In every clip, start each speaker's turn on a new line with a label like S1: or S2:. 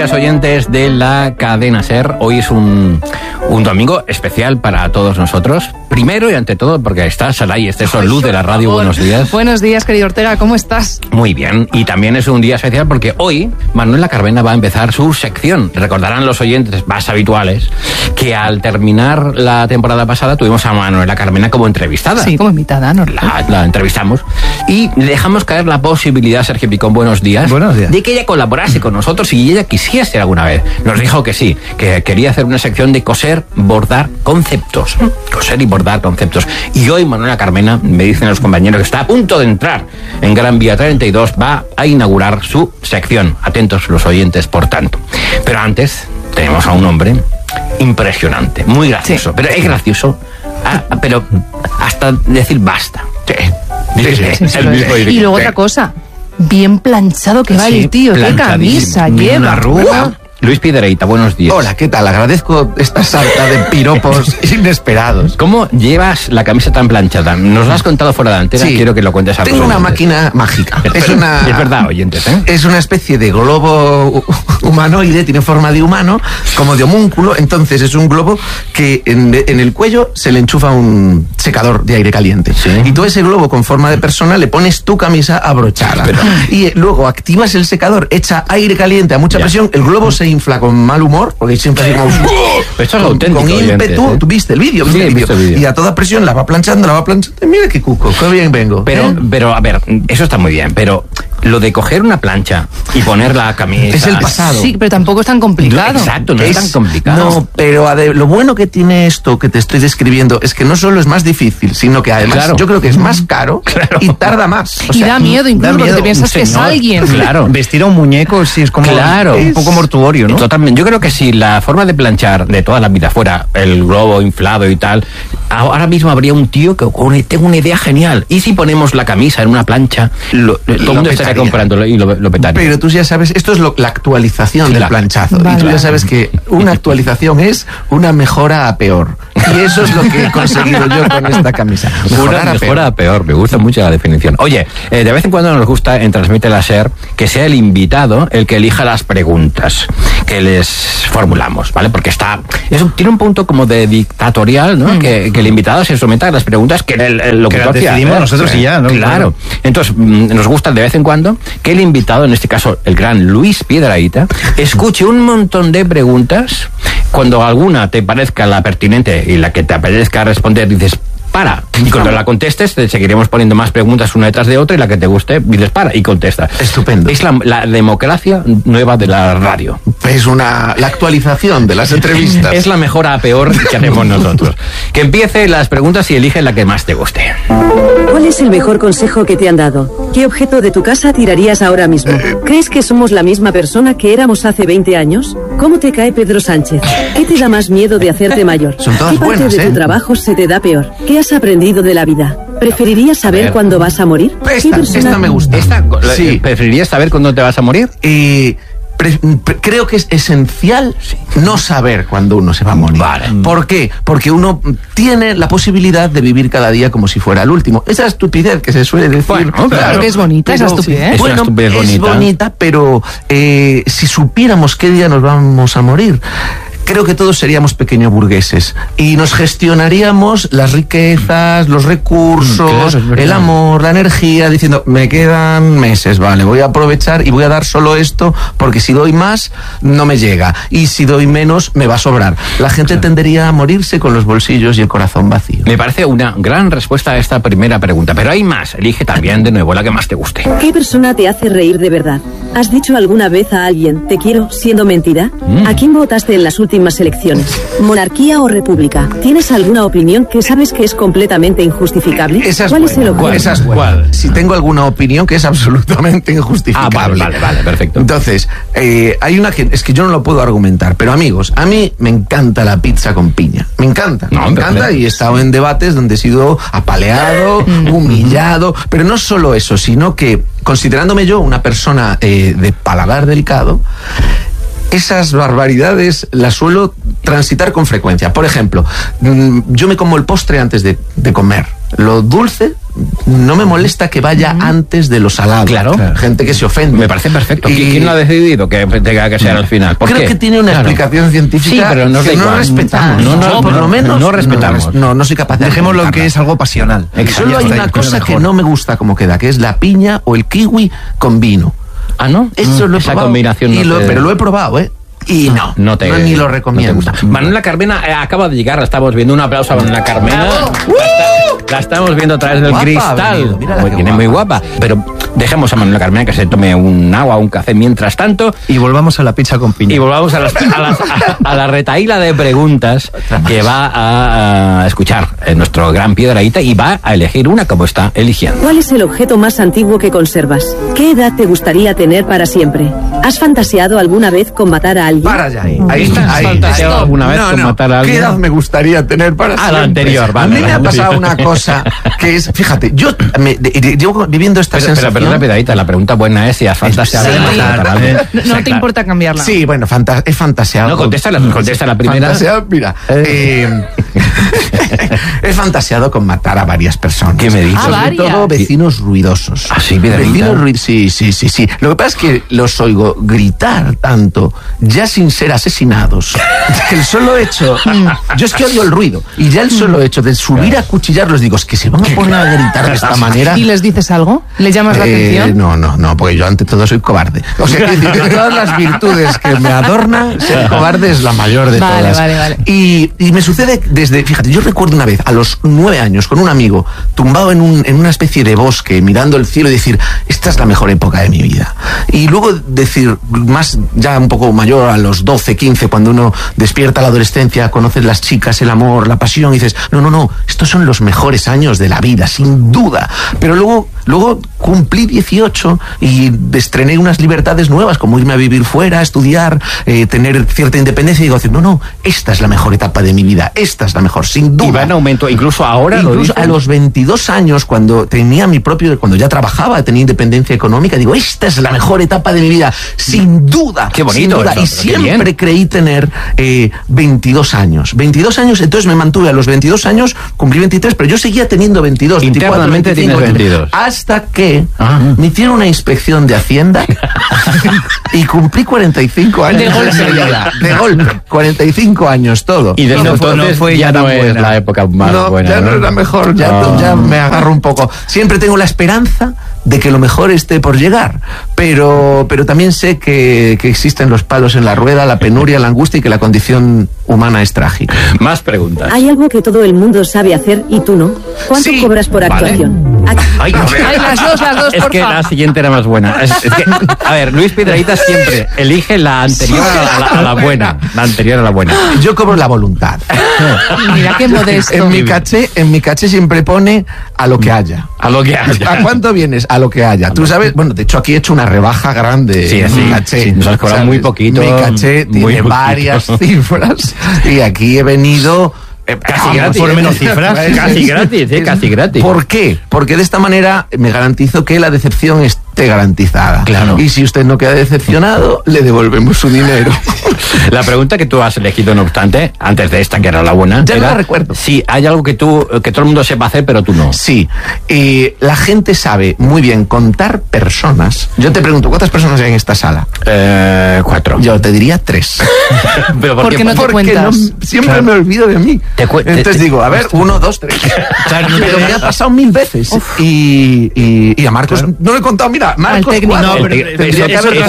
S1: días, oyentes de la cadena SER. Hoy es un domingo especial para todos nosotros. Primero y ante todo porque está Saray Esteso, luz de la radio. Buenos días.
S2: Buenos días, querido Ortega, ¿cómo estás?
S1: Muy bien, y también es un día especial porque hoy Manuela Carmena va a empezar su sección. Recordarán los oyentes más habituales que al terminar la temporada pasada tuvimos a Manuela Carmena como entrevistada.
S2: Sí, como invitada, ¿no?
S1: La entrevistamos y dejamos caer la posibilidad, Sergio Picón, buenos días, de que ella colaborase con nosotros y ella quisiese alguna vez. Nos dijo que sí, que quería hacer una sección de coser, bordar conceptos. Coser y bordar conceptos. Y hoy Manuela Carmena, me dicen los compañeros, que está a punto de entrar en Gran Vía 32, va a inaugurar su sección. Atentos los oyentes, por tanto. Pero antes tenemos a un hombre impresionante, muy gracioso. Sí. Pero es gracioso, pero hasta decir basta.
S2: Sí. Y luego otra cosa, bien planchado que va el tío, qué camisa lleva.
S1: Luis Piedrahita, buenos días.
S3: Hola, ¿qué tal? Agradezco esta sarta de piropos inesperados.
S1: ¿Cómo llevas la camisa tan planchada? Nos lo has contado fuera de antena,
S3: sí.
S1: Quiero que lo cuentes a los
S3: Tengo
S1: oyentes.
S3: una máquina mágica.
S1: Es verdad, oyentes, ¿eh?
S3: Es una especie de globo humanoide, tiene forma de humano, como de homúnculo. Entonces es un globo que en el cuello se le enchufa un secador de aire caliente. ¿Sí? Y tú a ese globo con forma de persona le pones tu camisa abrochada. Y luego activas el secador, echa aire caliente a mucha presión, el globo se infla con mal humor, porque siempre hacemos
S1: esto es auténtico,
S3: con ímpetu, tú viste el vídeo, y a toda presión la va planchando, mira qué cuco, qué bien vengo.
S1: Pero a ver, eso está muy bien, pero lo de coger una plancha y poner la camisa
S3: es el pasado.
S2: Sí, pero tampoco es tan complicado.
S1: Exacto, no es tan complicado.
S3: No, pero lo bueno que tiene esto que te estoy describiendo es que no solo es más difícil, sino que además yo creo que es más caro y tarda más.
S2: O sea, da miedo incluso porque te piensas que es alguien.
S1: Claro.
S4: Vestir a un muñeco sí es como un poco mortuorio, ¿no?
S1: Totalmente. Yo creo que si la forma de planchar de toda la vida fuera el globo inflado y tal, ahora mismo habría un tío que tengo una idea genial. ¿Y si ponemos la camisa en una plancha? Todo el mundo estaría comprándolo y lo petaría.
S3: Pero tú ya sabes, esto es la actualización del planchazo. Vale. Y tú ya sabes que una actualización es una mejora a peor. Y eso es lo que he conseguido yo con esta camisa.
S1: Mejora a peor. Me gusta mucho la definición. Oye, de vez en cuando nos gusta en Transmite la SER que sea el invitado el que elija las preguntas que les formulamos, ¿vale? Porque eso tiene un punto como de dictatorial, ¿no? Que el invitado se someta a las preguntas que el locutor
S4: decidimos nosotros y ya, ¿no?
S1: Claro. Entonces, nos gusta de vez en cuando que el invitado, en este caso el gran Luis Piedrahita, escuche un montón de preguntas. Cuando alguna te parezca la pertinente y la que te apetezca responder, dices para. Y cuando la contestes, te seguiremos poniendo más preguntas una detrás de otra y la que te guste, dices para y contesta.
S3: Estupendo.
S1: Es la democracia nueva de la radio.
S3: Es la actualización de las entrevistas.
S1: Es la mejora a peor que haremos nosotros. Que empiece las preguntas y elige la que más te guste.
S5: ¿Cuál es el mejor consejo que te han dado? ¿Qué objeto de tu casa tirarías ahora mismo? ¿Crees que somos la misma persona que éramos hace 20 años? ¿Cómo te cae Pedro Sánchez? ¿Qué te da más miedo de hacerte mayor?
S3: Son todas
S5: ¿Qué parte
S3: buenas,
S5: de tu trabajo se te da peor? ¿Qué has aprendido de la vida? ¿Preferirías saber cuándo vas a morir?
S3: Esta me gusta.
S1: Sí. ¿Preferirías saber cuándo te vas a morir?
S3: Creo que es esencial no saber cuándo uno se va a morir.
S1: Vale.
S3: ¿Por qué? Porque uno tiene la posibilidad de vivir cada día como si fuera el último. Esa estupidez que se suele decir.
S1: Bueno,
S2: claro que es bonita esa estupidez.
S3: Bueno, es bonita, pero si supiéramos qué día nos vamos a morir, creo que todos seríamos pequeños burgueses y nos gestionaríamos las riquezas, los recursos, el amor, la energía, diciendo, me quedan meses, vale, voy a aprovechar y voy a dar solo esto porque si doy más no me llega y si doy menos me va a sobrar. La gente tendería a morirse con los bolsillos y el corazón vacío.
S1: Me parece una gran respuesta a esta primera pregunta, pero hay más. Elige también de nuevo la que más te guste.
S5: ¿Qué persona te hace reír de verdad? ¿Has dicho alguna vez a alguien, te quiero, siendo mentira? ¿A quién votaste en las últimas elecciones? ¿Monarquía o república? ¿Tienes alguna opinión que sabes que es completamente injustificable?
S3: ¿Cuál
S5: es el objeto?
S3: Si tengo alguna opinión que es absolutamente injustificable.
S1: Vale, perfecto.
S3: Entonces, hay una que es que yo no lo puedo argumentar, pero amigos, a mí me encanta la pizza con piña. Me encanta, y he estado en debates donde he sido apaleado, humillado, pero no solo eso, sino que considerándome yo una persona de paladar delicado, esas barbaridades las suelo transitar con frecuencia. Por ejemplo, yo me como el postre antes de comer. Lo dulce no me molesta que vaya antes de lo salado.
S1: Claro.
S3: Gente que se ofende.
S1: Me parece perfecto. ¿Quién lo ha decidido que tenga que ser al final?
S3: Creo que tiene una explicación científica,
S1: sí, pero
S3: que no respetamos.
S1: Por lo menos no respetamos.
S3: No soy capaz de
S4: dejemos lo que es algo pasional.
S3: Solo hay una cosa que no me gusta como queda, que es la piña o el kiwi con vino.
S1: ¿Ah, no?
S3: Eso lo he
S1: Esa
S3: probado.
S1: Combinación
S3: Pero lo he probado, Y no ni lo recomiendo.
S1: No te gusta. Manuela Carmena acaba de llegar, la estamos viendo. Un aplauso a Manuela Carmena. La estamos viendo a través del
S3: guapa,
S1: cristal.
S3: Mírala,
S1: Viene muy guapa. Pero dejemos a Manuela Carmena que se tome un agua, un café mientras tanto.
S4: Y volvamos a la pizza con piña.
S1: Y volvamos a la retahíla de preguntas que va a escuchar nuestro gran Piedrahita y va a elegir una como está eligiendo.
S5: ¿Cuál es el objeto más antiguo que conservas? ¿Qué edad te gustaría tener para siempre? ¿Has fantaseado alguna vez con matar a alguien?
S3: Para allá.
S1: Ahí está. ¿Has fantaseado alguna vez con matar a alguien?
S3: ¿Qué edad me gustaría tener para siempre?
S1: La anterior, vale.
S3: A mí me ha pasado una cosa que es, fíjate, yo llevo viviendo esta sensación.
S1: Pero Piedrahita, la pregunta buena es si has fantaseado de matar a alguien.
S2: No te importa cambiarla.
S3: Sí, bueno, he fantaseado.
S1: No, contesta la primera.
S3: Fantaseado, mira. He fantaseado con matar a varias personas.
S1: ¿Qué me dices?
S3: Sobre todo vecinos ruidosos.
S1: ¿Ah, sí, Piedrahita?
S3: Sí. Lo que pasa es que los oigo gritar tanto, ya sin ser asesinados, que el solo hecho... Yo es que odio el ruido. Y ya el solo hecho de subir a cuchillarlos, digo, es que se van a poner a gritar de esta manera.
S2: ¿Y les dices algo? ¿Les llamas la atención?
S3: No, porque yo ante todo soy cobarde. O sea, que de todas las virtudes que me adornan, ser cobarde es la mayor de todas.
S2: Vale.
S3: Y me sucede desde, fíjate, yo recuerdo una vez, a los 9 años, con un amigo, tumbado en una especie de bosque, mirando el cielo y decir, esta es la mejor época de mi vida. Y luego decir, más ya un poco mayor, a los 12, 15, cuando uno despierta la adolescencia, conoces las chicas, el amor, la pasión, y dices, no, estos son los mejores años de la vida, sin duda. Pero luego cumplí 18 y estrené unas libertades nuevas, como irme a vivir fuera, estudiar, tener cierta independencia, y digo, no, esta es la mejor etapa de mi vida, esta es la mejor, sin duda.
S1: Y va en aumento, incluso ahora.
S3: Incluso a los 22 años, cuando ya trabajaba, tenía independencia económica, digo, esta es la mejor etapa de mi vida, sin duda.
S1: Qué bonito.
S3: Sin duda. Y siempre creí tener 22 años. 22 años, entonces me mantuve a los 22 años, cumplí 23, pero yo seguía teniendo 22,
S1: internamente
S3: 24, 25,
S1: tienes 22.
S3: Hasta que me hicieron una inspección de Hacienda y cumplí 45 años. De golpe. 45 años, todo.
S1: Y desde entonces ya no es la época más buena.
S3: Ya no es la mejor, ya me agarro un poco. Siempre tengo la esperanza de que lo mejor esté por llegar, pero también sé que existen los palos en la rueda, la penuria, la angustia y que la condición humana es trágica.
S1: Más preguntas.
S5: ¿Hay algo que todo el mundo sabe hacer y tú no? ¿Cuánto cobras por actuación?
S2: Ay, las dos,
S1: es que la siguiente era más buena. Es que, a ver, Luis Piedrahita siempre elige la anterior a la buena. La anterior a la buena.
S3: Yo cobro la voluntad.
S2: Mira qué modesto.
S3: En mi caché siempre pone a lo que haya.
S1: A lo que haya.
S3: ¿A cuánto vienes? A lo que haya. Tú sabes, bueno, de hecho aquí he hecho una rebaja grande.
S1: Sí,
S3: en mi caché.
S1: Sí, nos has cobrado muy poquito.
S3: Mi caché tiene varias cifras y aquí he venido...
S1: Casi gratis. Por menos cifras. Casi gratis.
S3: ¿Por qué? Porque de esta manera me garantizo que la decepción esté garantizada.
S1: Claro.
S3: Y si usted no queda decepcionado, le devolvemos su dinero.
S1: La pregunta que tú has elegido, no obstante, antes de esta, que era la buena,
S3: ya no la recuerdo.
S1: Sí, hay algo que todo el mundo sepa hacer, pero tú no.
S3: Sí. La gente sabe muy bien contar personas. Yo te pregunto, ¿cuántas personas hay en esta sala?
S1: 4.
S3: Yo te diría 3.
S2: ¿Pero por qué no te cuentas?
S3: Siempre me olvido de mí. Entonces digo, a ver, 1, 2, 3. Claro, pero me ha pasado 1000 veces. Y a Marcos no le he contado, mira, Marcos, tendría que haber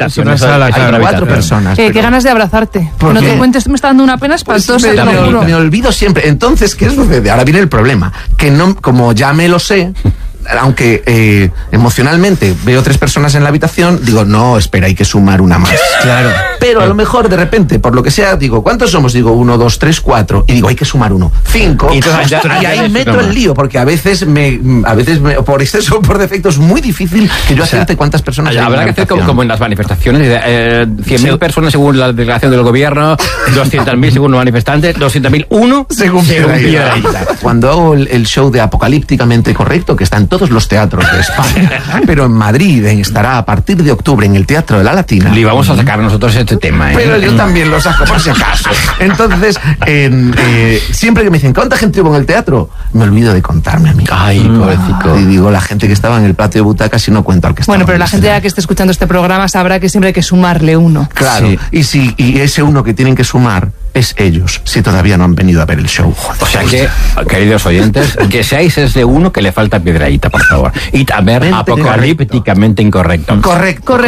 S3: 4 personas.
S2: Qué ganas de abrazarte. Que no te cuentes, me está dando una pena espantosa.
S3: Me olvido siempre. Entonces, ¿qué sucede? Ahora viene el problema. Que no, como ya me lo sé, aunque emocionalmente veo 3 personas en la habitación, digo, no, espera, hay que sumar una más.
S4: Claro.
S3: Pero a lo mejor, de repente, por lo que sea, digo, ¿cuántos somos? Digo, 1, 2, 3, 4. Y digo, hay que sumar 1. 5. Y ahí meto el lío, porque a veces por exceso o por defecto, es muy difícil que yo acierte cuántas personas hay.
S1: Habrá que hacer como en las manifestaciones, 100.000 personas según la declaración del gobierno, 200.000 según los manifestantes, 200.000, 1
S3: según Piedrahita. Cuando hago el show de Apocalípticamente Correcto, que está en todo todos los teatros de España. Pero en Madrid estará a partir de octubre en el Teatro de la Latina.
S1: Le vamos a sacar nosotros este tema, ¿eh?
S3: Pero yo también lo saco por si acaso. Entonces, siempre que me dicen, ¿cuánta gente hubo en el teatro? Me olvido de contarme a mí.
S1: Ay, pobrecito.
S3: Y digo, la gente que estaba en el patio de butacas, si no cuento al que estaba.
S2: Bueno, pero la gente que esté escuchando este programa sabrá que siempre hay que sumarle uno.
S3: Claro, sí. Y ese uno que tienen que sumar es ellos, si todavía no han venido a ver el show.
S1: O sea que, queridos oyentes, que seáis ese uno que le falta Piedrahita, por favor. Y también apocalípticamente incorrecto.
S3: Correcto.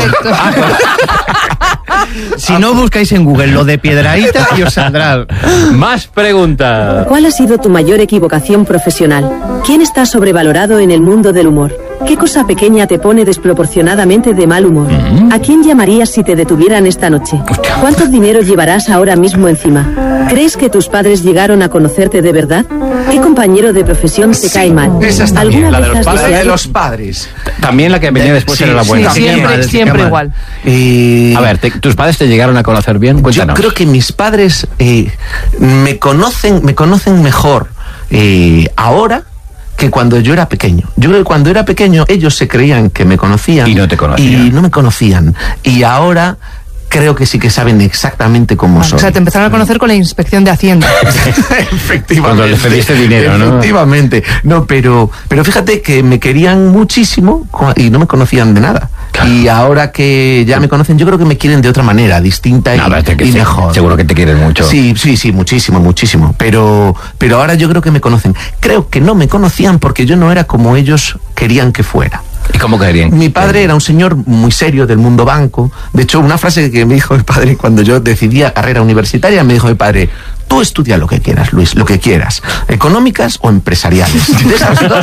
S4: Si no buscáis en Google lo de Piedrahita y os saldrá.
S1: Más preguntas.
S5: ¿Cuál ha sido tu mayor equivocación profesional? ¿Quién está sobrevalorado en el mundo del humor? ¿Qué cosa pequeña te pone desproporcionadamente de mal humor? ¿A quién llamarías si te detuvieran esta noche? ¿Cuánto dinero llevarás ahora mismo encima? ¿Crees que tus padres llegaron a conocerte de verdad? ¿Qué compañero de profesión te cae mal?
S3: Esa está bien, la de los padres.
S5: deseado?
S3: De los padres.
S1: También la que venía después era la buena.
S2: Sí, siempre igual.
S1: A ver, ¿tus padres te llegaron a conocer bien? Cuéntanos.
S3: Yo creo que mis padres me conocen mejor ahora que cuando yo era pequeño. Yo creo que cuando era pequeño ellos se creían que me conocían.
S1: Y no te conocían.
S3: Y no me conocían. Y ahora creo que sí que saben exactamente cómo soy.
S2: O sea, te empezaron a conocer con la inspección de Hacienda.
S3: Efectivamente.
S1: Cuando les pediste dinero, ¿no?
S3: Efectivamente. No, pero fíjate que me querían muchísimo y no me conocían de nada. Claro. Y ahora que ya me conocen, yo creo que me quieren de otra manera, distinta y mejor.
S1: Seguro que te quieren mucho.
S3: Sí, muchísimo. Pero ahora yo creo que me conocen. Creo que no me conocían porque yo no era como ellos querían que fuera.
S1: ¿Y cómo querían?
S3: Mi padre era un señor muy serio del mundo banco. De hecho, una frase que me dijo mi padre cuando yo decidí la carrera universitaria, me dijo mi padre: tú estudia lo que quieras, Luis, lo que quieras. Económicas o empresariales. De esas dos,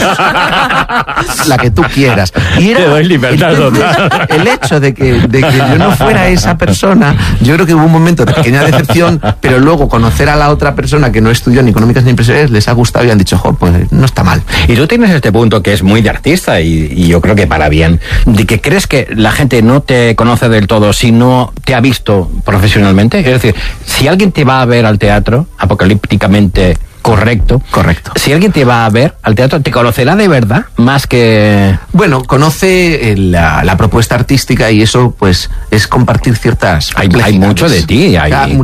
S3: la que tú quieras. Y era,
S1: te doy libertad
S3: total. El hecho de que yo no fuera esa persona, yo creo que hubo un momento de pequeña decepción, pero luego conocer a la otra persona que no estudió ni económicas ni empresariales les ha gustado y han dicho, pues no está mal.
S1: Y tú tienes este punto que es muy de artista y yo creo que para bien, de que crees que la gente no te conoce del todo si no te ha visto profesionalmente. Es decir, si alguien te va a ver al teatro, apocalípticamente correcto. Si alguien te va a ver al teatro, ¿te conocerá de verdad? Más que...
S3: Bueno, conoce la propuesta artística y eso, pues, es compartir ciertas...
S1: Hay mucho de ti.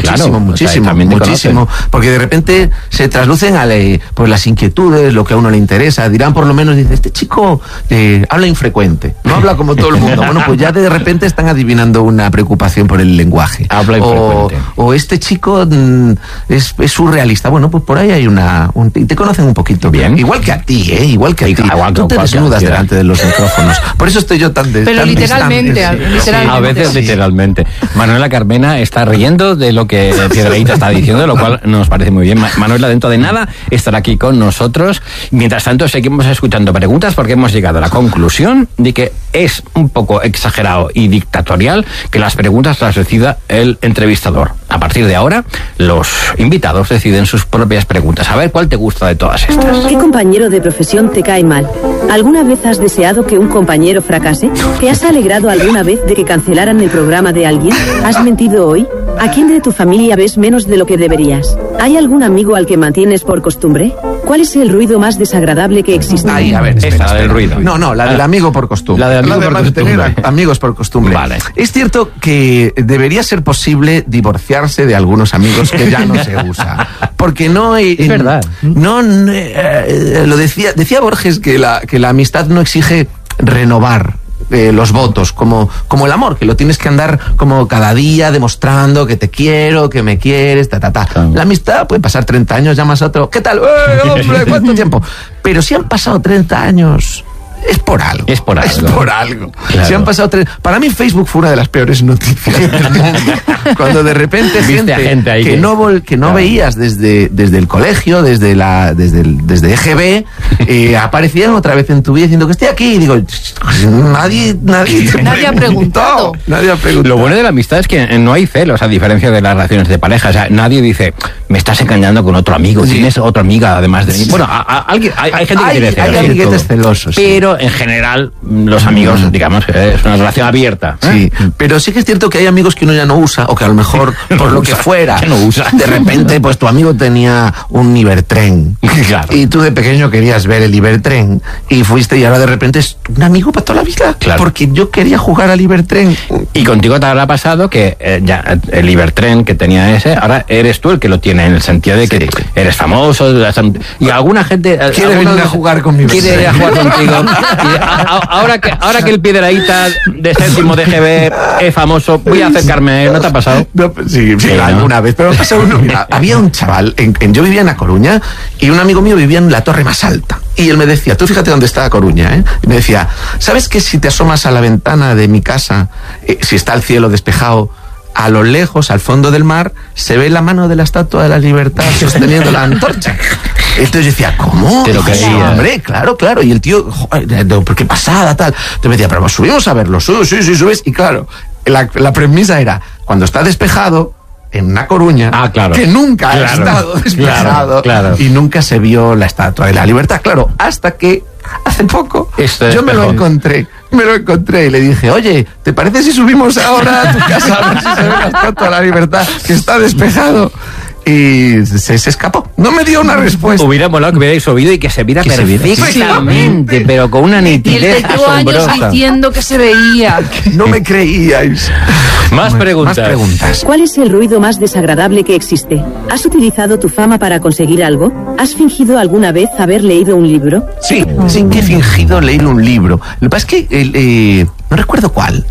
S3: Muchísimo. Porque de repente se traslucen a pues, las inquietudes, lo que a uno le interesa. Dirán, por lo menos, dice, este chico habla infrecuente. No habla como todo el mundo. Bueno, pues ya de repente están adivinando una preocupación por el lenguaje.
S1: Habla infrecuente.
S3: O este chico es surrealista. Bueno, pues por ahí hay y te conocen un poquito.
S1: Bien.
S3: Igual que a ti, igual que a ti. Tú te desnudas delante de los micrófonos. Por eso estoy yo tan
S2: Pero literalmente.
S1: A veces literalmente. Manuela Carmena está riendo de lo que Piedrahita está diciendo, lo cual nos parece muy bien. Manuela, dentro de nada, estará aquí con nosotros. Mientras tanto, seguimos escuchando preguntas porque hemos llegado a la conclusión de que es un poco exagerado y dictatorial que las preguntas las decida el entrevistador. A partir de ahora, los invitados deciden sus propias preguntas. A ver, ¿cuál te gusta de todas estas?
S5: ¿Qué compañero de profesión te cae mal? ¿Alguna vez has deseado que un compañero fracase? ¿Te has alegrado alguna vez de que cancelaran el programa de alguien? ¿Has mentido hoy? ¿A quién de tu familia ves menos de lo que deberías? ¿Hay algún amigo al que mantienes por costumbre? ¿Cuál es el ruido más desagradable que existe?
S3: Ay, a ver,
S1: esta del ruido.
S3: No, la del amigo por costumbre.
S1: La del amigo por costumbre.
S3: Amigos por costumbre.
S1: Vale.
S3: Es cierto que debería ser posible divorciarse de algunos amigos que ya no se usa. Porque no...
S1: Es verdad.
S3: Lo decía Borges que la amistad no exige renovar los votos, como el amor, que lo tienes que andar como cada día demostrando que te quiero, que me quieres, Claro. La amistad puede pasar 30 años, llamas a otro, ¿qué tal? Hombre, ¿cuánto tiempo? Pero si han pasado 30 años... Es por algo. Claro. Si han pasado para mí Facebook fue una de las peores noticias del mundo. Cuando de repente gente ahí que no veías desde el colegio, desde EGB, aparecían otra vez en tu vida diciendo que estoy aquí. Y digo, nadie
S2: ha preguntado.
S1: Lo bueno de la amistad es que no hay celos, a diferencia de las relaciones de pareja. O sea, nadie dice, me estás engañando con otro amigo, tienes otra amiga además de mí. Bueno, hay gente que tiene celos.
S3: Hay amiguetes celosos.
S1: Pero en general, los amigos, digamos, es una relación abierta.
S3: Sí, pero sí que es cierto que hay amigos que uno ya no usa o que a lo mejor, por lo que fuera, de repente, pues tu amigo tenía un Ibertren. Claro. Y tú de pequeño querías ver el Ibertren y fuiste y ahora de repente es un amigo para toda la vida. Claro. Porque yo quería jugar al Ibertren.
S1: Y contigo te habrá pasado que ya el Ibertren que tenía ese, ahora eres tú el que lo tiene, en el sentido de que eres famoso y alguna gente
S3: quiere venir a jugar conmigo.
S1: Quiere ir a jugar contigo. Ahora que el Piedrahíta de séptimo de GB es famoso, voy a acercarme a él. ¿No te ha pasado?
S3: No, sí, alguna vez, pero me ha pasado uno. Mira, había un chaval, yo vivía en A Coruña y un amigo mío vivía en la torre más alta. Y él me decía, tú fíjate dónde está A Coruña, ¿eh? Y me decía, ¿sabes que si te asomas a la ventana de mi casa, si está el cielo despejado, a lo lejos, al fondo del mar, se ve la mano de la Estatua de la Libertad sosteniendo la antorcha? Entonces yo decía, ¿cómo?
S1: Te lo creía.
S3: Hombre, claro. Y el tío, joder, qué pasada, tal. Entonces me decía, pero subimos a verlo. Sí, subes. Y claro, la premisa era, cuando está despejado, en A Coruña, que nunca ha estado despejado, y nunca se vio la Estatua de la Libertad. Claro, hasta que hace poco yo me lo encontré y le dije, oye, ¿te parece si subimos ahora a tu casa a ver si se ve la Estatua de la Libertad que está despejado? Y se escapó. No me dio una respuesta.
S1: Hubiera molado que hubierais subido y que se viera perfectamente, pero con una nitidez asombrosa.
S2: Años diciendo que se veía.
S3: No me creíais.
S1: Más preguntas.
S5: ¿Cuál es el ruido más desagradable que existe? ¿Has utilizado tu fama para conseguir algo? ¿Has fingido alguna vez haber leído un libro?
S3: Sí que he fingido leer un libro. Lo que pasa es que no recuerdo cuál.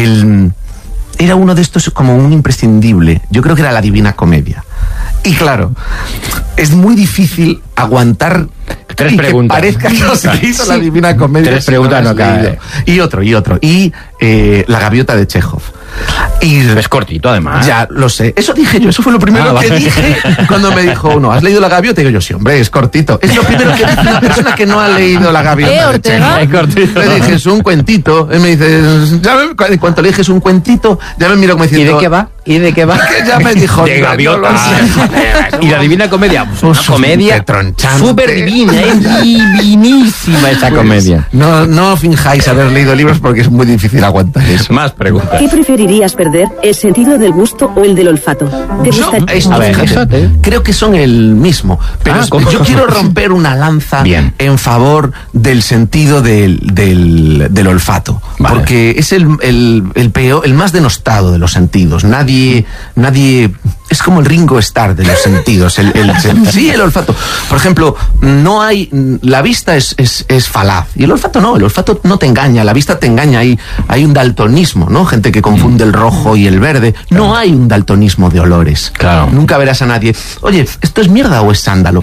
S3: Era uno de estos como un imprescindible. Yo creo que era La Divina Comedia. Y claro, es muy difícil aguantar
S1: tres preguntas.
S3: Que parezca que os leído La Divina Comedia.
S1: Tres preguntas no cae.
S3: Y otro. Y La Gaviota de Chekhov. Y
S1: es cortito, además.
S3: Ya, lo sé. Eso dije yo, eso fue lo primero que dije cuando me dijo uno, ¿has leído La Gaviota? Y yo, sí, hombre, es cortito. Es lo primero que dice una persona que no ha leído La Gaviota de Chekhov.
S1: Es cortito.
S3: Le dije, es un cuentito. Él me dice, en cuanto le dije, es un cuentito, ya me miró como diciendo...
S1: ¿Y de qué va?
S3: Que ya me dijo...
S1: De Gaviota. Y La Divina Comedia, pues una comedia súper divina, divinísima esa comedia.
S3: No finjáis haber leído libros porque es muy difícil aguantar eso.
S1: Más preguntas.
S5: ¿Qué preferirías perder, el sentido del gusto o el del olfato?
S3: Creo que son el mismo, pero yo quiero romper una lanza en favor del sentido del olfato, porque es el peor, el más denostado de los sentidos. Nadie es como el Ringo Starr de los sentidos. El olfato. Por ejemplo, la vista es falaz y el olfato no te engaña, la vista te engaña. Hay un daltonismo, ¿no? Gente que confunde el rojo y el verde. No hay un daltonismo de olores.
S1: Claro.
S3: Nunca verás a nadie, oye, ¿esto es mierda o es sándalo?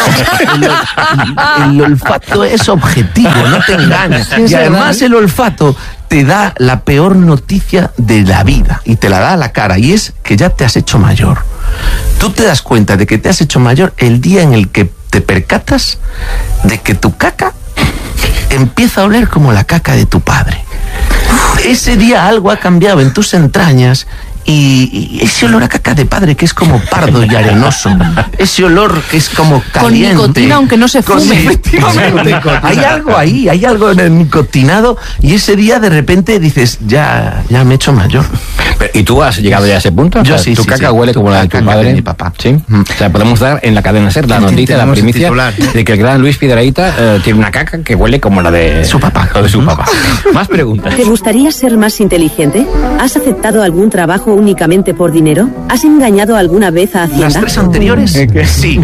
S3: No. El olfato es objetivo, no te engaña. Y además el olfato te da la peor noticia de la vida y te la da a la cara, y es que ya te has hecho mayor. Tú te das cuenta de que te has hecho mayor el día en el que te percatas de que tu caca empieza a oler como la caca de tu padre. Ese día algo ha cambiado en tus entrañas. Y ese olor a caca de padre que es como pardo y arenoso, ese olor que es como caliente,
S2: con nicotina aunque no se fume.
S3: Efectivamente. Hay algo ahí, hay algo en el nicotinado, y ese día de repente dices, ya me he hecho mayor.
S1: ¿Y tú has llegado ya a ese punto?
S3: Yo sí.
S1: ¿Tu caca huele como la de tu padre?
S3: De mi papá.
S1: Sí. O sea, podemos dar en la cadena SER la noticia, la primicia de que el gran Luis Piedrahíta tiene una caca que huele como la de
S3: su papá.
S1: O de su papá. Más preguntas.
S5: ¿Te gustaría ser más inteligente? ¿Has aceptado algún trabajo únicamente por dinero? ¿Has engañado alguna vez a Hacienda?
S3: ¿Las tres anteriores? Sí.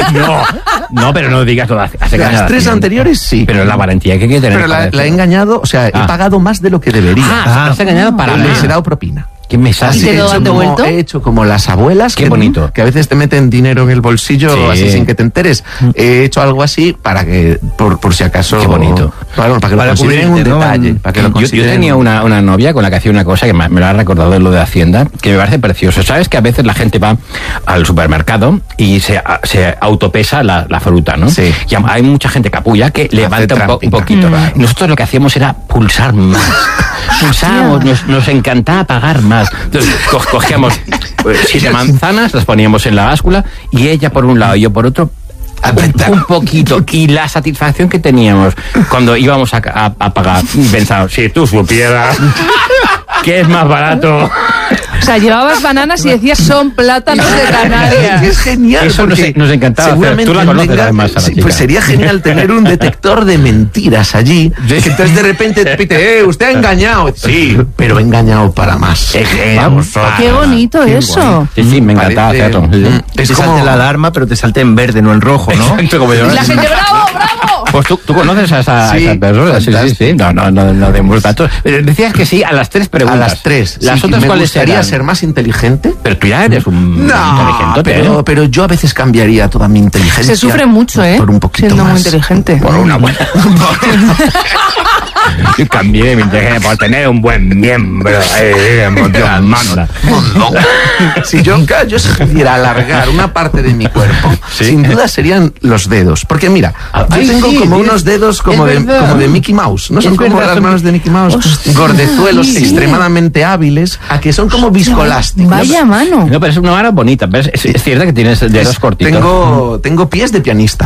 S1: No, pero no digas todas.
S3: Las tres anteriores sí.
S1: Pero la valentía que hay que tener.
S3: Pero la he engañado, o sea, he pagado más de lo que debería.
S1: Has engañado para nada.
S3: Les he dado propina.
S1: ¿Qué me sale?
S3: He hecho como las abuelas.
S1: Qué bonito.
S3: Que a veces te meten dinero en el bolsillo así sin que te enteres. He hecho algo así para que, por si acaso...
S1: Qué bonito.
S3: Para que lo consideren un detalle.
S1: Yo tenía una novia con la que hacía una cosa que me lo ha recordado de lo de Hacienda, que me parece precioso. ¿Sabes que a veces la gente va al supermercado y se autopesa la fruta, ¿no?
S3: Sí.
S1: Y hay mucha gente capulla que levanta un poquito. Nosotros lo que hacíamos era pulsar más. Pulsábamos, nos encantaba pagar más. Entonces cogíamos 7 manzanas, las poníamos en la báscula y ella por un lado y yo por otro un poquito. Y la satisfacción que teníamos cuando íbamos a pagar, pensaba, si tú supieras que es más barato
S2: O sea, llevabas bananas y decías son plátanos de Canarias.
S3: Es genial.
S1: Eso nos encantaba hacer. Tú la conoces además a la chica.
S3: Pues sería genial tener un detector de mentiras allí. Que entonces de repente te pite, usted ha engañado. Sí, pero he engañado para más.
S2: Vamos, qué bonito eso.
S1: Sí, me encantaba hacerlo.
S3: Es
S4: como
S3: como
S4: la alarma, pero te salte en verde, no en rojo, ¿no?
S2: Y la gente, bravo, bravo.
S1: Pues tú conoces a esa persona. Sí. No demos datos. Decías que sí a las 3 preguntas.
S3: A las 3.
S1: ¿Las otras cuáles serían?
S3: ¿Me gustaría ser más inteligente?
S1: Pero tú ya eres un inteligente.
S3: Pero yo a veces cambiaría toda mi inteligencia.
S2: Se sufre mucho,
S3: por un poquito
S2: siendo
S3: más.
S2: muy inteligente.
S1: Por una buena. Yo cambié mi inteligencia por tener un buen miembro. Manda.
S3: Si yo pudiera alargar una parte de mi cuerpo, sin duda serían los dedos. Porque mira, yo tengo como unos dedos como de Mickey Mouse. No son como las manos de Mickey Mouse. Gordezuelos extremadamente hábiles, a que son como viscolásticos.
S2: Vaya mano.
S1: No, pero es una mano bonita. Pero es cierto que tienes dedos cortitos.
S3: Tengo pies de pianista.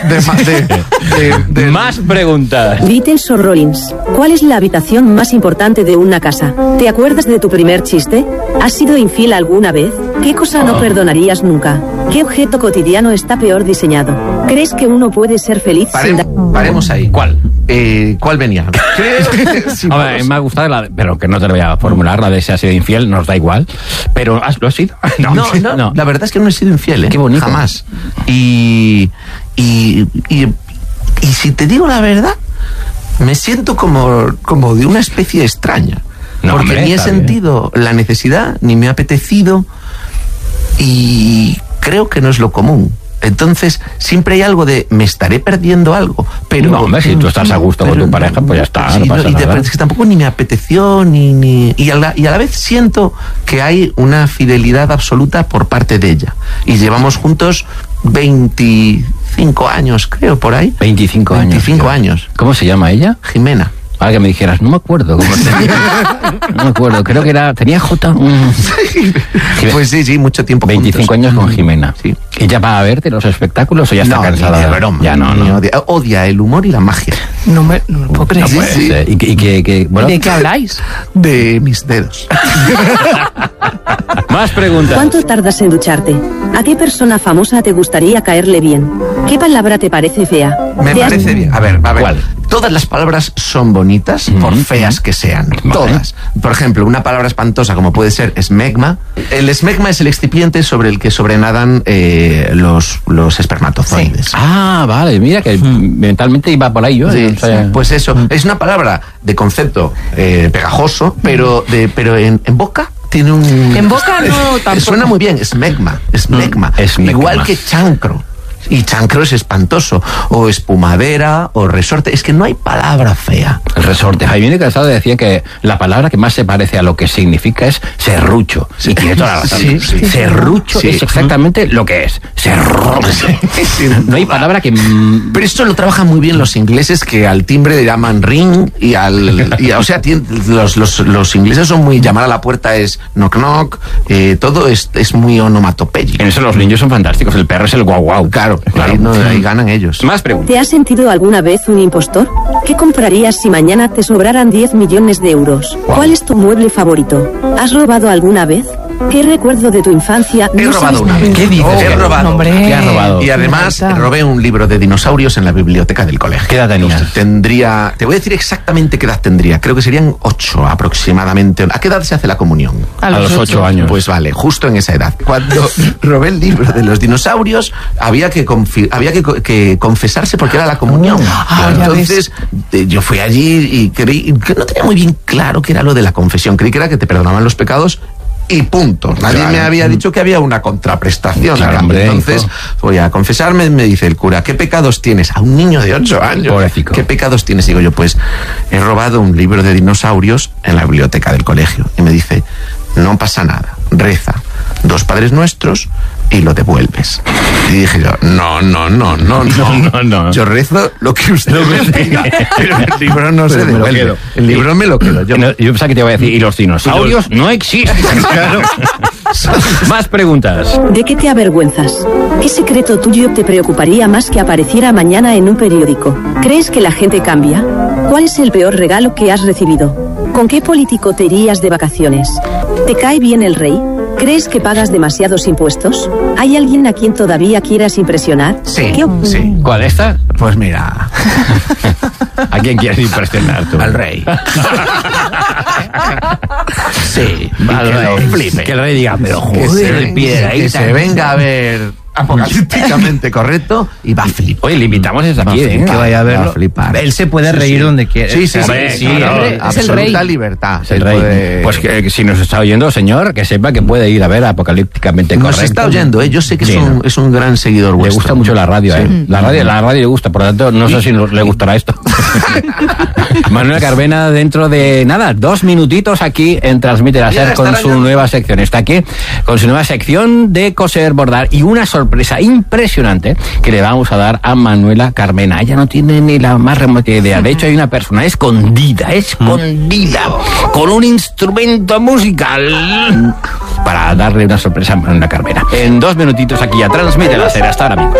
S1: Más preguntas.
S5: Beatles o Rollins, ¿cuál es la habitación más importante de una casa? ¿Te acuerdas de tu primer chiste? ¿Has sido infiel alguna vez? ¿Qué cosa no perdonarías nunca? ¿Qué objeto cotidiano está peor diseñado? ¿Crees que uno puede ser feliz
S3: Paremos ahí.
S1: ¿Cuál?
S3: ¿Cuál venía?
S1: A ver, me ha gustado pero que no te lo voy a formular, la de si has sido infiel, nos da igual. Pero ¿lo has sido?
S3: No. La verdad es que no he sido infiel,
S1: Qué bonito.
S3: Jamás. Y si te digo la verdad, me siento como de una especie extraña. Porque ni he sentido la necesidad, ni me ha apetecido, y creo que no es lo común. Entonces, siempre hay algo de, me estaré perdiendo algo. Pero
S1: no, hombre, si tú estás a gusto con tu pareja, pues ya está, no pasa nada.
S3: Es que tampoco ni me apeteció, y a la vez siento que hay una fidelidad absoluta por parte de ella. Y llevamos juntos 25 años, creo, por ahí.
S1: 25 años.
S3: 25 años.
S1: ¿Cómo se llama ella?
S3: Jimena.
S1: Ahora que me dijeras, no me acuerdo cómo se llama. No me acuerdo, creo que tenía J.
S3: Pues sí, mucho tiempo
S1: 25
S3: juntos.
S1: años con Jimena.
S3: Sí.
S1: ¿Ella va a verte los espectáculos o ya está cansada?
S3: Ni de broma.
S1: Ya no.
S3: Odia el humor y la magia.
S2: No me lo puedo creer.
S1: No puede ser. Bueno,
S2: ¿De qué habláis?
S3: De mis dedos.
S1: Más preguntas.
S5: ¿Cuánto tardas en ducharte? ¿A qué persona famosa te gustaría caerle bien? ¿Qué palabra te parece fea?
S3: Me parece bien. A ver.
S1: ¿Cuál?
S3: Todas las palabras son bonitas, por feas que sean. Vale. Todas. Por ejemplo, una palabra espantosa como puede ser esmegma. El esmegma es el excipiente sobre el que sobrenadan los espermatozoides.
S1: Sí. Ah, vale. Mira que mentalmente iba por ahí yo.
S3: Sí, pues eso. Es una palabra de concepto pegajoso, pero en boca tiene un...
S2: En boca no tampoco.
S3: Suena muy bien, esmegma. Igual que chancro. Y chancro es espantoso. O espumadera, o resorte. Es que no hay palabra fea.
S1: El resorte. Jaime Casado decía que la palabra que más se parece a lo que significa es serrucho. Sí. Y tiene toda la razón. Sí. Serrucho es exactamente lo que es. Serrucho. No hay palabra que...
S3: Pero esto lo trabajan muy bien los ingleses, que al timbre le llaman ring o sea, los ingleses son muy... Llamar a la puerta es knock knock. Todo es muy onomatopéyico.
S1: En eso los niños son fantásticos. El perro es el guau guau.
S3: Claro. Ahí ganan ellos.
S1: Más preguntas.
S5: ¿Te has sentido alguna vez un impostor? ¿Qué comprarías si mañana te sobraran 10 millones de euros?
S1: Wow.
S5: ¿Cuál es tu mueble favorito? ¿Has robado alguna vez? ¿Qué recuerdo de tu infancia?
S3: He robado una vez.
S1: ¿Qué dices?
S3: He robado.
S1: ¿Qué has robado?
S3: Y además robé un libro de dinosaurios en la biblioteca del colegio.
S1: ¿Qué edad tenías?
S3: Te voy a decir exactamente qué edad tendría. Creo que serían 8 aproximadamente. ¿A qué edad se hace la comunión?
S1: A los 8 años.
S3: Pues vale, justo en esa edad. Cuando robé el libro de los dinosaurios, había que confesarse porque era la comunión. Entonces, yo fui allí y creí que no tenía muy bien claro qué era lo de la confesión. Creí que era que te perdonaban los pecados y punto. Nadie me había dicho que había una contraprestación. Entonces, voy a confesarme, me dice el cura, ¿qué pecados tienes? A un niño de 8 años.
S1: Pobrecito.
S3: ¿Qué pecados tienes? Digo yo, pues he robado un libro de dinosaurios en la biblioteca del colegio. Y me dice, no pasa nada, reza 2 Padres Nuestros y lo devuelves. Y dije yo, no. Yo rezo lo que usted me diga, pero el libro no se devuelve. El libro me lo quedo yo.
S1: Yo pensaba que te iba a decir, y los dinosaurios no existen. Claro. Más preguntas.
S5: ¿De qué te avergüenzas? ¿Qué secreto tuyo te preocuparía más que apareciera mañana en un periódico? ¿Crees que la gente cambia? ¿Cuál es el peor regalo que has recibido? ¿Con qué político te irías de vacaciones? ¿Te cae bien el rey? ¿Crees que pagas demasiados impuestos? ¿Hay alguien a quien todavía quieras impresionar?
S3: Sí.
S1: Sí. ¿Cuál, esta?
S3: Pues mira.
S1: ¿A quién quieres impresionar tú?
S3: Al rey. Sí,
S1: al rey. Que el rey diga, pero joder,
S3: que se venga a ver apocalípticamente correcto y va a flipar.
S1: Oye, le invitamos desde aquí,
S4: que vaya a verlo.
S3: Va a flipar.
S4: Él se puede reír donde quiera.
S3: Sí,
S2: claro, es el rey.
S3: Absoluta libertad.
S1: Es el rey. Pues que si nos está oyendo, señor, que sepa que puede ir a ver apocalípticamente correcto.
S3: Nos está oyendo, yo sé que es un gran seguidor vuestro.
S1: Le gusta mucho la radio, La radio le gusta, por lo tanto, no sé si le gustará esto. Manuela Carmena, dentro de 2 minutitos aquí en Transmite la SER con su nueva sección. Está aquí con su nueva sección de coser, bordar y una sorpresa impresionante que le vamos a dar a Manuela Carmena. Ella no tiene ni la más remota idea. De hecho, hay una persona escondida, con un instrumento musical para darle una sorpresa a Manuela Carmena. En 2 minutitos aquí a Transmite la SER. Hasta ahora, amigos.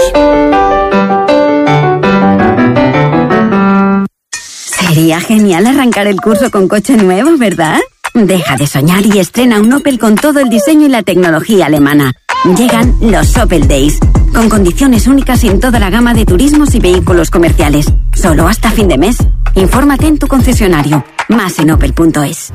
S6: Sería genial arrancar el curso con coche nuevo, ¿verdad? Deja de soñar y estrena un Opel con todo el diseño y la tecnología alemana. Llegan los Opel Days, con condiciones únicas en toda la gama de turismos y vehículos comerciales. Solo hasta fin de mes. Infórmate en tu concesionario. Más en opel.es.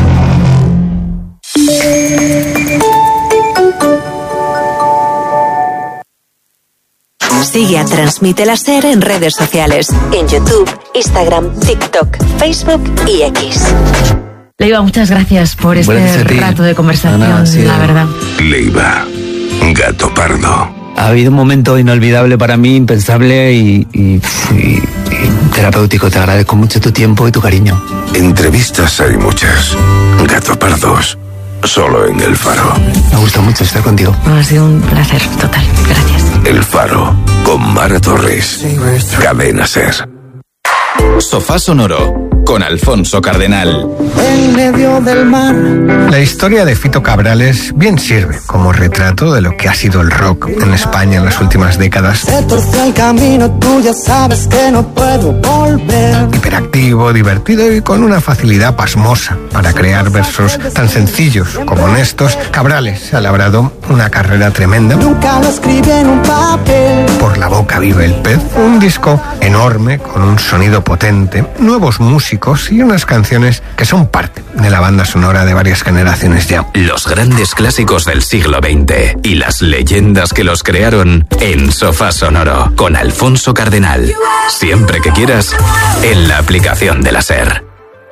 S7: Sigue a Transmite la SER en redes sociales. En YouTube, Instagram, TikTok, Facebook y X.
S2: Leiva, muchas gracias por este rato de conversación, la verdad.
S8: Leiva, gato pardo.
S4: Ha habido un momento inolvidable para mí, impensable y terapéutico. Te agradezco mucho tu tiempo y tu cariño.
S8: Entrevistas hay muchas. Gato pardos, solo en El Faro.
S4: Me gusta mucho estar contigo.
S2: Ha sido un placer total. Gracias.
S8: El Faro, con Mara Torres. Cadena SER.
S9: Sofá Sonoro, con Alfonso Cardenal.
S10: En medio del mar. La historia de Fito Cabrales bien sirve como retrato de lo que ha sido el rock en España en las últimas décadas.
S11: El camino, tú ya sabes que no puedo volver.
S10: Hiperactivo, divertido y con una facilidad pasmosa para crear versos tan sencillos como honestos, Cabrales ha labrado una carrera tremenda.
S11: Nunca lo escribí en un papel.
S10: Por la boca vive el pez, un disco enorme con un sonido potente, nuevos músicos y unas canciones que son parte de la banda sonora de varias generaciones ya.
S9: Los grandes clásicos del siglo XX y las leyendas que los crearon en Sofá Sonoro con Alfonso Cardenal. Siempre que quieras, en la aplicación de la SER.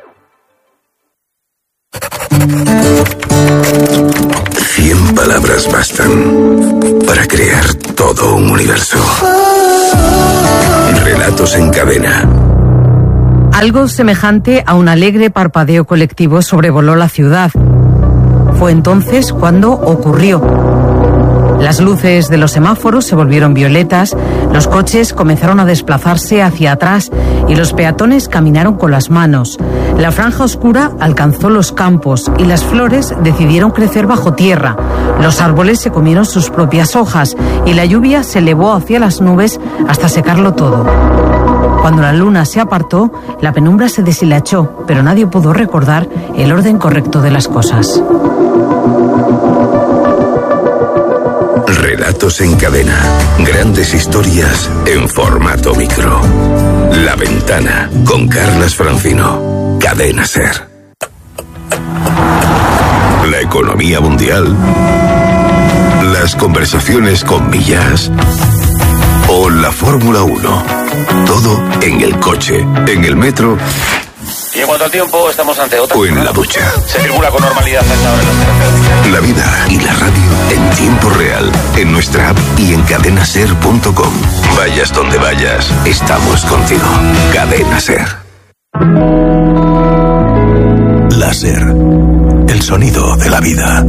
S8: Cien palabras bastan para crear todo un universo. Relatos en cadena.
S12: Algo semejante a un alegre parpadeo colectivo sobrevoló la ciudad. Fue entonces cuando ocurrió. Las luces de los semáforos se volvieron violetas, los coches comenzaron a desplazarse hacia atrás y los peatones caminaron con las manos. La franja oscura alcanzó los campos y las flores decidieron crecer bajo tierra. Los árboles se comieron sus propias hojas y la lluvia se elevó hacia las nubes hasta secarlo todo. Cuando la luna se apartó, la penumbra se deshilachó, pero nadie pudo recordar el orden correcto de las cosas.
S8: Relatos en cadena. Grandes historias en formato micro. La Ventana, con Carlas Francino. Cadena SER. La economía mundial. Las conversaciones con Millás. O la Fórmula 1. Todo en el coche, en el metro.
S13: Y en cuanto al tiempo, estamos ante otra.
S8: O en la ducha.
S13: Se circula con normalidad a esta hora en las carreteras.
S8: La vida y la radio en tiempo real. En nuestra app y en cadenaser.com. Vayas donde vayas, estamos contigo. Cadena SER. La SER. El sonido de la vida.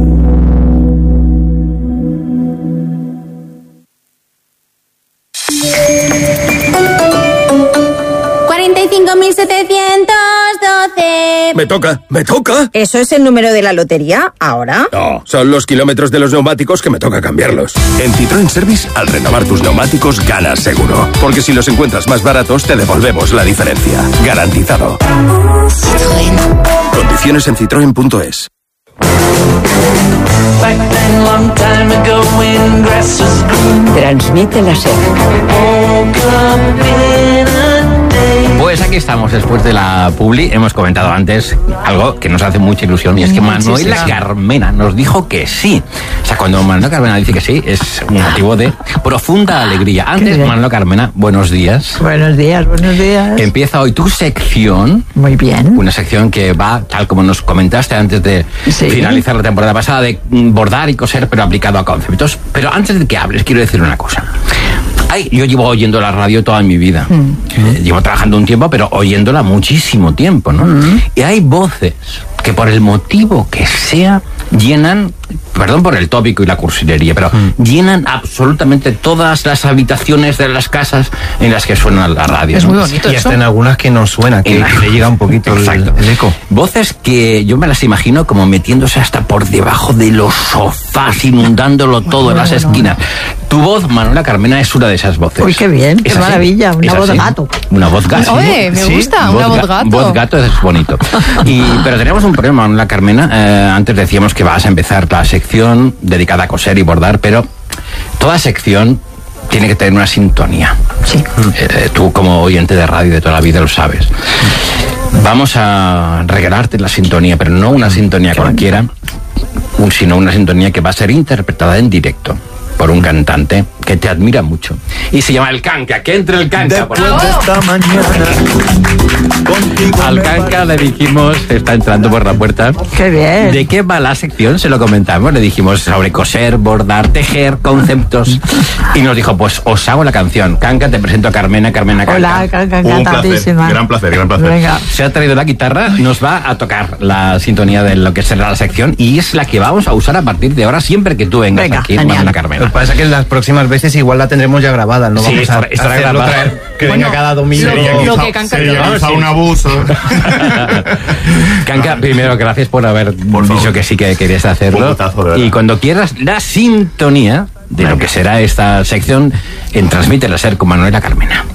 S14: 45.712.
S15: Me toca.
S14: ¿Eso es el número de la lotería ahora?
S15: No, son los kilómetros de los neumáticos que me toca cambiarlos.
S8: En Citroën Service, al renovar tus neumáticos, ganas seguro. Porque si los encuentras más baratos, te devolvemos la diferencia. Garantizado.
S14: Citroën.
S8: Condiciones en citroen.es.
S7: Transmite la SER.
S1: Pues aquí estamos después de la publi. Hemos comentado antes algo que nos hace mucha ilusión y es que Manuela Carmena nos dijo que sí. O sea, cuando Manuela Carmena dice que sí, es un motivo de profunda alegría. Antes, Manuela Carmena, buenos días.
S16: Buenos días, buenos días.
S1: Empieza hoy tu sección.
S16: Muy bien.
S1: Una sección que va, tal como nos comentaste antes de finalizar la temporada pasada, de bordar y coser, pero aplicado a conceptos. Pero antes de que hables, quiero decir una cosa. Yo llevo oyendo la radio toda mi vida. Llevo trabajando un tiempo, pero oyéndola muchísimo tiempo, ¿no? Y hay voces que por el motivo que sea llenan, perdón por el tópico y la cursilería, pero llenan absolutamente todas las habitaciones de las casas en las que suena la radio.
S4: Es muy bonito. Y hasta en algunas que no suena, que le llega un poquito el eco.
S1: Voces que yo me las imagino como metiéndose hasta por debajo de los sofás, inundándolo todo en las esquinas. Tu voz, Manuela Carmena, es una de esas voces.
S16: Uy, qué bien, qué maravilla, una voz gato.
S1: Una voz gato.
S2: Oye, me gusta, una voz gato.
S1: Voz gato es bonito. Pero tenemos un problema, Manuela Carmena. Antes decíamos que vas a empezar la sección dedicada a coser y bordar, pero toda sección tiene que tener una sintonía.
S16: Sí.
S1: Tú, como oyente de radio de toda la vida, lo sabes. Vamos a regalarte la sintonía, pero no una sintonía cualquiera, sino una sintonía que va a ser interpretada en directo por un cantante que te admira mucho y se llama El Canca. Que entre el Canca, por favor.
S11: Esta mañana,
S1: al Canca le dijimos, está entrando por la puerta.
S16: Qué bien.
S1: ¿De qué va la sección? Se lo comentamos, le dijimos sobre coser, bordar, tejer, conceptos, y nos dijo, pues os hago la canción. Canca, te presento a Carmena Canca.
S16: Hola, Canca, encantadísima.
S15: Gran placer.
S16: Venga.
S1: Se ha traído la guitarra, nos va a tocar la sintonía de lo que será la sección y es la que vamos a usar a partir de ahora siempre que tú vengas aquí, Manuela Carmena.
S4: Lo que pasa es que las próximas veces igual la tendremos ya grabada, no vamos a
S1: estará grabada.
S4: Que venga cada domingo.
S15: Sería un abuso.
S1: Canca, primero, gracias por haber dicho que sí que querías hacerlo. Y cuando quieras, la sintonía de lo que será esta sección en Transmite la SER con Manuela Carmena.